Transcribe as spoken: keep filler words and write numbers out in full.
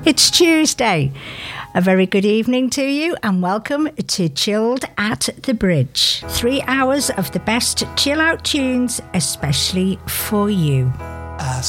It's Tuesday. A very good evening to you and welcome to Chilled at the Bridge. Three hours of the best chill out tunes, especially for you. I